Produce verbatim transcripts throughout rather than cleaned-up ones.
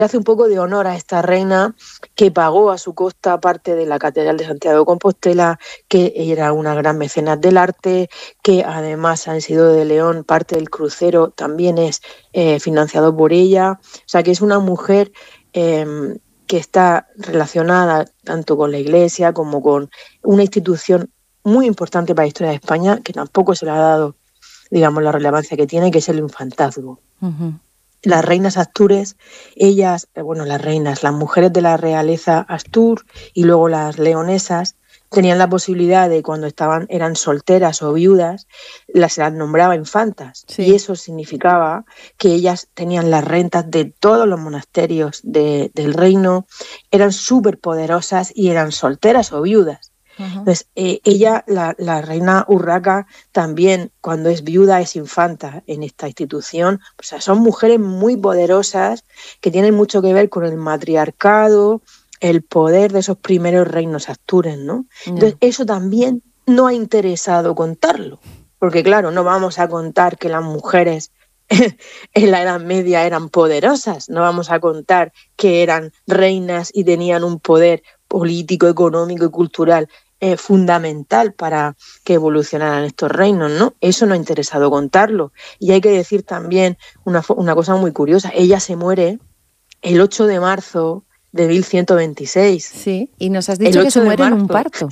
hace un poco de honor a esta reina que pagó a su costa parte de la Catedral de Santiago de Compostela, que era una gran mecenas del arte, que además San Isidro de León, parte del crucero, también es eh, financiado por ella. O sea, que es una mujer eh, que está relacionada tanto con la Iglesia como con una institución muy importante para la historia de España, que tampoco se le ha dado, digamos, la relevancia que tiene, que es el infantazgo. Uh-huh. Las reinas Astures, ellas, bueno, las reinas, las mujeres de la realeza Astur y luego las leonesas, tenían la posibilidad de, cuando estaban, eran solteras o viudas, las, las nombraba infantas. Sí. Y eso significaba que ellas tenían las rentas de todos los monasterios de, del reino, eran súper poderosas y eran solteras o viudas. Uh-huh. Entonces, eh, ella, la, la reina Urraca, también cuando es viuda es infanta en esta institución. O sea, son mujeres muy poderosas que tienen mucho que ver con el matriarcado, el poder de esos primeros reinos astures, ¿no? Entonces, yeah. Eso también no ha interesado contarlo, porque claro, no vamos a contar que las mujeres en la Edad Media eran poderosas, no vamos a contar que eran reinas y tenían un poder político, económico y cultural eh, fundamental para que evolucionaran estos reinos, ¿no? Eso no ha interesado contarlo. Y hay que decir también una, una cosa muy curiosa, ella se muere el ocho de marzo de mil ciento veintiséis. Sí, y nos has dicho que se muere en un parto.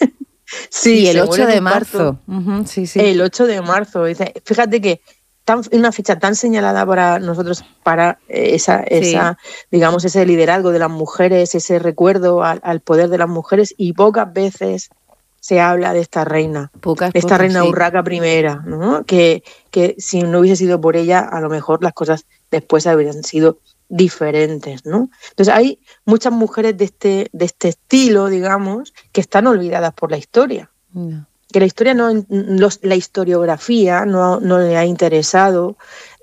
Sí, sí, el ocho de marzo. Uh-huh, sí, sí. El ocho de marzo. Fíjate que tan, una fecha tan señalada para nosotros, para esa, sí. esa, digamos, ese liderazgo de las mujeres, ese recuerdo al, al poder de las mujeres, y pocas veces se habla de esta reina, pocas, de esta pocas, reina sí. Urraca primera, ¿no? Que, que si no hubiese sido por ella, a lo mejor las cosas después habrían sido diferentes, ¿no? Entonces hay muchas mujeres de este, de este estilo, digamos, que están olvidadas por la historia. No. Que la historia no, los, la historiografía no, no le ha interesado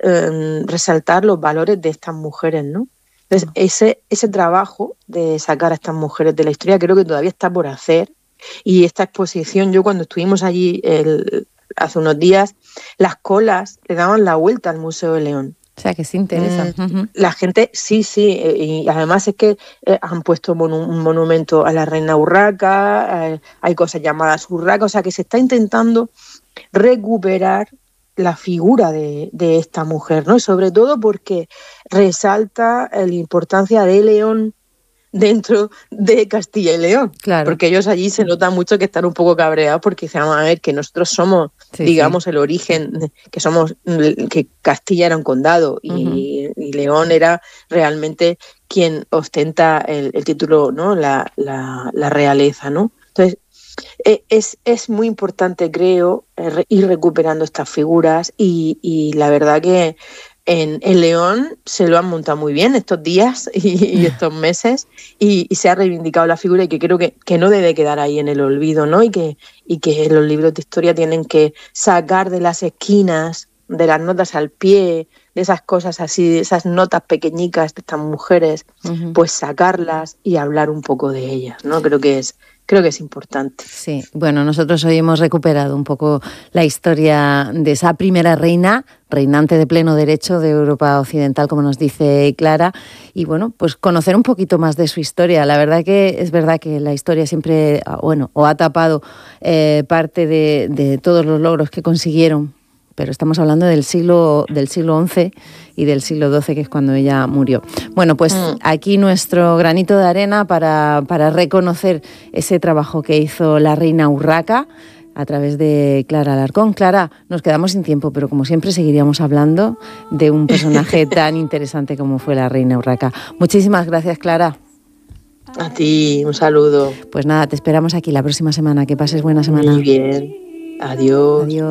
eh, resaltar los valores de estas mujeres, ¿no? Entonces no. ese, ese trabajo de sacar a estas mujeres de la historia creo que todavía está por hacer, y esta exposición, yo cuando estuvimos allí el, hace unos días, las colas le daban la vuelta al Museo de León. O sea, que se interesa. Mm, uh-huh. La gente, sí, sí, y además es que eh, han puesto monu- un monumento a la reina Urraca, eh, hay cosas llamadas Urraca, o sea, que se está intentando recuperar la figura de, de esta mujer, ¿no? Y sobre todo porque resalta la importancia de León dentro de Castilla y León, claro. Porque ellos allí se nota mucho que están un poco cabreados porque dicen, vamos a ver, que nosotros somos, sí, digamos, sí. el origen, que somos, que Castilla era un condado y, uh-huh. y León era realmente quien ostenta el, el título, ¿no? La, la, la realeza, ¿no? Entonces, es, es muy importante, creo, ir recuperando estas figuras y, y la verdad que En, en León se lo han montado muy bien estos días y, y estos meses y, y se ha reivindicado la figura, y que creo que, que no debe quedar ahí en el olvido, ¿no? Y que, y que los libros de historia tienen que sacar de las esquinas, de las notas al pie, de esas cosas así, de esas notas pequeñicas de estas mujeres, uh-huh. pues sacarlas y hablar un poco de ellas, ¿no? Creo que es Creo que es importante. Sí, bueno, nosotros hoy hemos recuperado un poco la historia de esa primera reina, reinante de pleno derecho de Europa Occidental, como nos dice Clara, y bueno, pues conocer un poquito más de su historia. La verdad que es verdad que la historia siempre, bueno, o ha tapado eh, parte de, de todos los logros que consiguieron, pero estamos hablando del siglo del siglo once y del siglo doce, que es cuando ella murió. Bueno, pues mm. aquí nuestro granito de arena para, para reconocer ese trabajo que hizo la reina Urraca a través de Clara Alarcón. Clara, nos quedamos sin tiempo, pero como siempre seguiríamos hablando de un personaje tan interesante como fue la reina Urraca. Muchísimas gracias, Clara. A ti, un saludo. Pues nada, te esperamos aquí la próxima semana. Que pases buena semana. Muy bien. Adiós. Adiós.